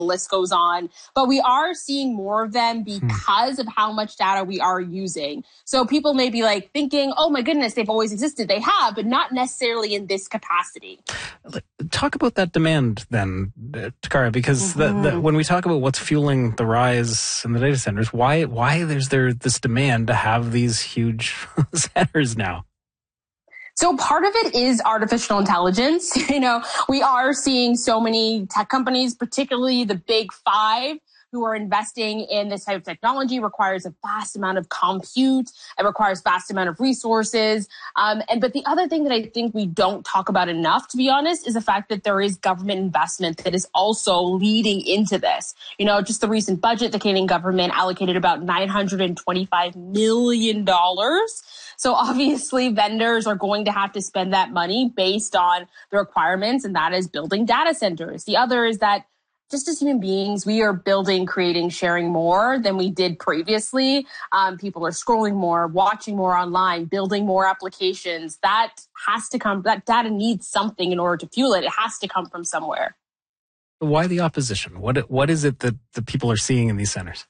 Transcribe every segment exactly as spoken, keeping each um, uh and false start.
list goes on. But we are seeing more of them because hmm. of how much data we are using. So people may be like thinking, oh my goodness, they've always existed. They have, but not necessarily in this capacity. Talk about that demand then, Takara, because mm-hmm. the, the, when we talk about what's fueling the rise in the data centers, why why is there this demand to have these huge centers now? So part of it is artificial intelligence. You know, we are seeing so many tech companies, particularly the big five, who are investing in this type of technology. Requires a vast amount of compute. It requires vast amount of resources. Um, and but the other thing that I think we don't talk about enough, to be honest, is the fact that there is government investment that is also leading into this. You know, just the recent budget, the Canadian government allocated about nine hundred twenty-five million dollars. So obviously vendors are going to have to spend that money based on the requirements, and that is building data centers. The other is that just as human beings, we are building, creating, sharing more than we did previously. Um, people are scrolling more, watching more online, building more applications. That has to come, that data needs something in order to fuel it. It has to come from somewhere. Why the opposition? What What is it that the people are seeing in these centers?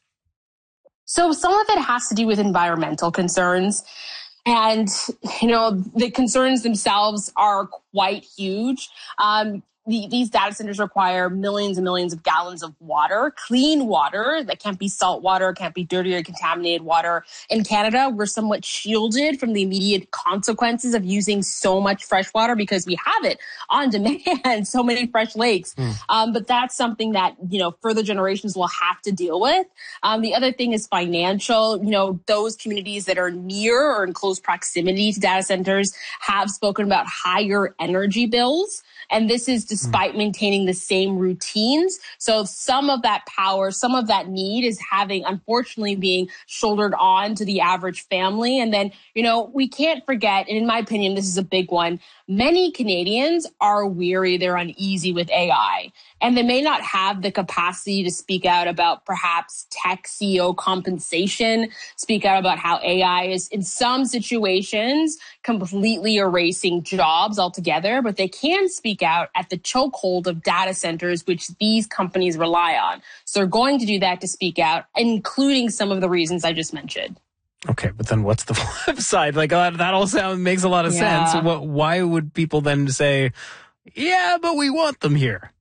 So some of it has to do with environmental concerns. And, you know, the concerns themselves are quite huge. Um, The, these data centers require millions and millions of gallons of water, clean water that can't be salt water, can't be dirty or contaminated water. In Canada, we're somewhat shielded from the immediate consequences of using so much fresh water because we have it on demand, so many fresh lakes. Mm. Um, but that's something that, you know, further generations will have to deal with. Um, the other thing is financial. You know, those communities that are near or in close proximity to data centers have spoken about higher energy bills. And this is despite maintaining the same routines. So some of that power, some of that need is having, unfortunately, being shouldered on to the average family. And then, you know, we can't forget, and in my opinion, this is a big one, many Canadians are weary, they're uneasy with A I. And they may not have the capacity to speak out about perhaps tech C E O compensation, speak out about how A I is, in some situations, completely erasing jobs altogether, but they can speak out at the chokehold of data centers, which these companies rely on. So they're going to do that to speak out, including some of the reasons I just mentioned. Okay, but then what's the flip side? Like, uh, that all sound makes a lot of yeah. sense. What, why would people then say, yeah, but we want them here?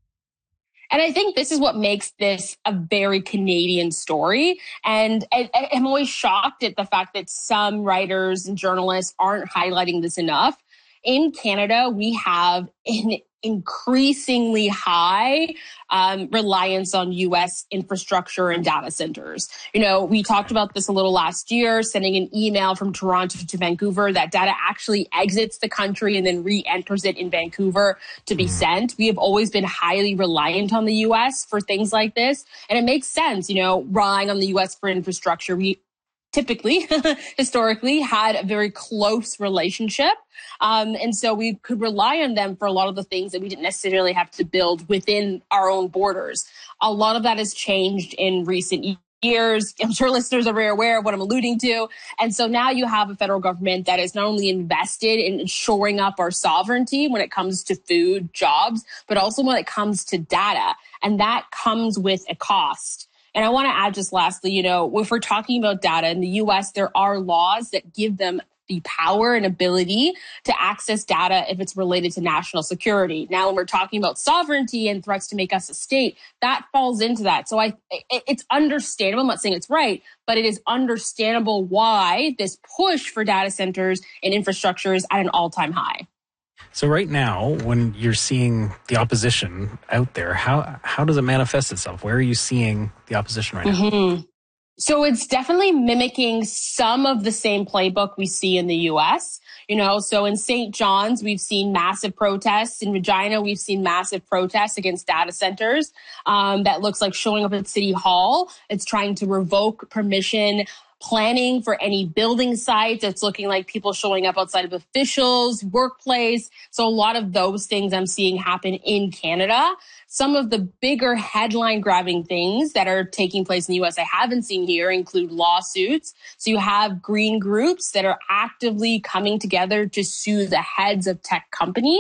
And I think this is what makes this a very Canadian story. And I, I'm always shocked at the fact that some writers and journalists aren't highlighting this enough. In Canada, we have an increasingly high um, reliance on U S infrastructure and data centers. You know, we talked about this a little last year, sending an email from Toronto to Vancouver. That data actually exits the country and then re-enters it in Vancouver to be sent. We have always been highly reliant on the U S for things like this. And it makes sense, you know, relying on the U S for infrastructure. We typically, historically, had a very close relationship. Um, and so we could rely on them for a lot of the things that we didn't necessarily have to build within our own borders. A lot of that has changed in recent years. I'm sure listeners are very aware of what I'm alluding to. And so now you have a federal government that is not only invested in shoring up our sovereignty when it comes to food, jobs, but also when it comes to data. And that comes with a cost. And I want to add just lastly, you know, if we're talking about data in the U S, there are laws that give them the power and ability to access data if it's related to national security. Now, when we're talking about sovereignty and threats to make us a state, that falls into that. So I, it, it's understandable. I'm not saying it's right, but it is understandable why this push for data centers and infrastructure is at an all-time high. So right now, when you're seeing the opposition out there, how how does it manifest itself? Where are you seeing the opposition right now? Mm-hmm. So it's definitely mimicking some of the same playbook we see in the U S. You know, so in Saint John's, we've seen massive protests. In Regina, we've seen massive protests against data centers. Um, that looks like showing up at City Hall. It's trying to revoke permission, planning for any building sites. It's looking like people showing up outside of officials, workplace. So a lot of those things I'm seeing happen in Canada. Some of the bigger headline grabbing things that are taking place in the U S I haven't seen here include lawsuits. So you have green groups that are actively coming together to sue the heads of tech companies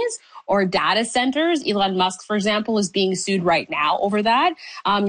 or data centers. Elon Musk, for example, is being sued right now over that. Um,